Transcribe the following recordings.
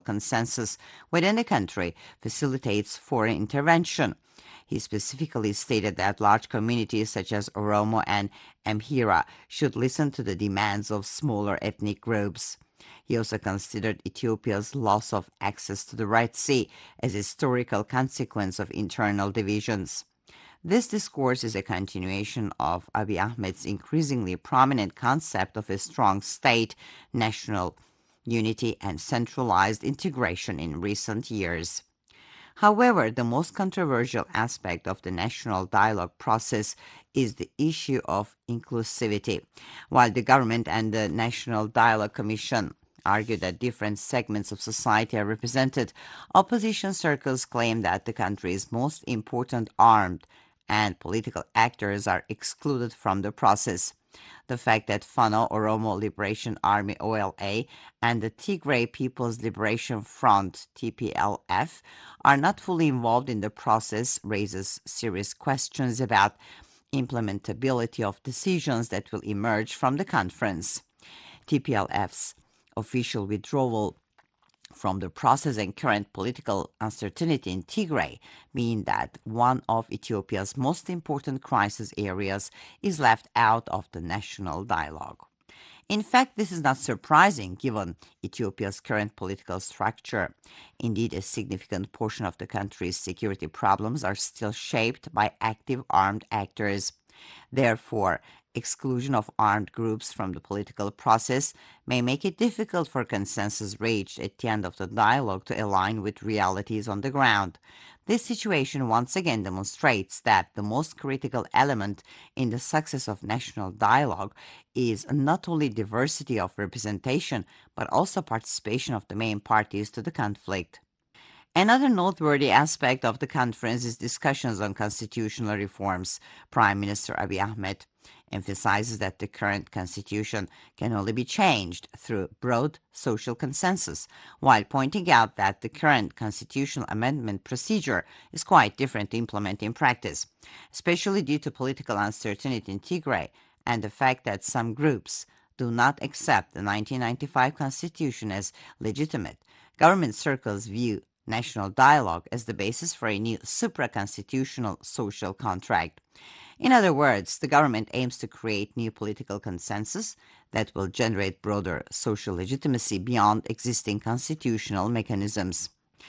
consensus within the country facilitates foreign intervention. He specifically stated that large communities such as Oromo and Amhara should listen to the demands of smaller ethnic groups. He also considered Ethiopia's loss of access to the Red Sea as a historical consequence of internal divisions. This discourse is a continuation of Abiy Ahmed's increasingly prominent concept of a strong state, national unity, and centralized integration in recent years. However, the most controversial aspect of the national dialogue process is the issue of inclusivity. While the government and the National Dialogue Commission argue that different segments of society are represented, opposition circles claim that the country's most important armed and political actors are excluded from the process. The fact that Fano Oromo Liberation Army OLA and the Tigray People's Liberation Front TPLF are not fully involved in the process raises serious questions about implementability of decisions that will emerge from the conference. TPLF's official withdrawal from the process and current political uncertainty in Tigray mean that one of Ethiopia's most important crisis areas is left out of the national dialogue. In fact, this is not surprising given Ethiopia's current political structure. Indeed, a significant portion of the country's security problems are still shaped by active armed actors. Therefore, exclusion of armed groups from the political process may make it difficult for consensus reached at the end of the dialogue to align with realities on the ground. This situation once again demonstrates that the most critical element in the success of national dialogue is not only diversity of representation, but also participation of the main parties to the conflict. Another noteworthy aspect of the conference is discussions on constitutional reforms. Prime Minister Abiy Ahmed emphasizes that the current constitution can only be changed through broad social consensus, while pointing out that the current constitutional amendment procedure is quite different to implement in practice, especially due to political uncertainty in Tigray and the fact that some groups do not accept the 1995 constitution as legitimate. Government circles view national dialogue as the basis for a new supra-constitutional social contract. In other words, the government aims to create new political consensus that will generate broader social legitimacy beyond existing constitutional mechanisms.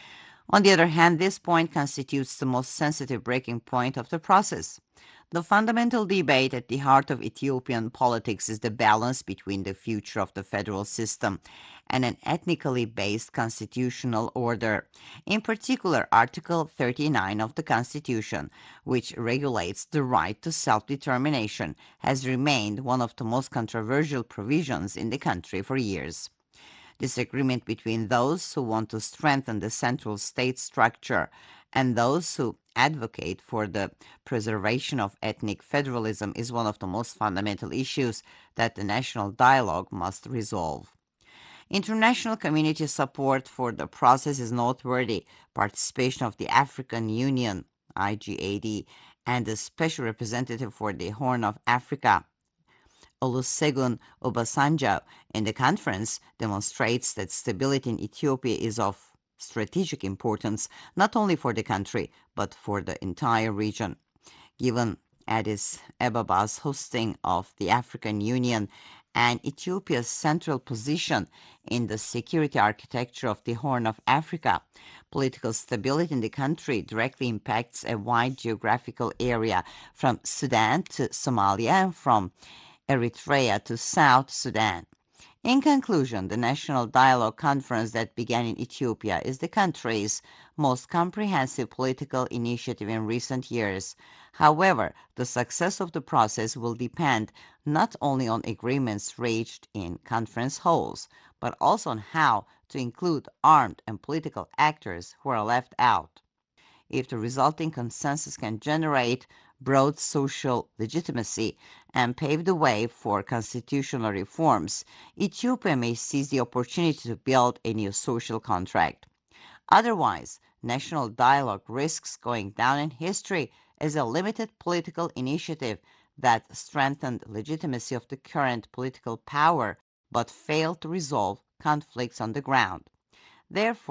On the other hand, this point constitutes the most sensitive breaking point of the process. The fundamental debate at the heart of Ethiopian politics is the balance between the future of the federal system and an ethnically based constitutional order. In particular, Article 39 of the Constitution, which regulates the right to self-determination, has remained one of the most controversial provisions in the country for years. Disagreement between those who want to strengthen the central state structure and those who advocate for the preservation of ethnic federalism is one of the most fundamental issues that the national dialogue must resolve. International community support for the process is noteworthy. Participation of the African Union, IGAD, and the Special Representative for the Horn of Africa, Olusegun Obasanjo, in the conference demonstrates that stability in Ethiopia is of strategic importance not only for the country but for the entire region. Given Addis Abeba's hosting of the African Union and Ethiopia's central position in the security architecture of the Horn of Africa, political stability in the country directly impacts a wide geographical area from Sudan to Somalia and from Eritrea to South Sudan. In conclusion, the National Dialogue Conference that began in Ethiopia is the country's most comprehensive political initiative in recent years. However, the success of the process will depend not only on agreements reached in conference halls, but also on how to include armed and political actors who are left out. If the resulting consensus can generate broad social legitimacy and pave the way for constitutional reforms, Ethiopia may seize the opportunity to build a new social contract. Otherwise, national dialogue risks going down in history as a limited political initiative that strengthened legitimacy of the current political power but failed to resolve conflicts on the ground. Therefore,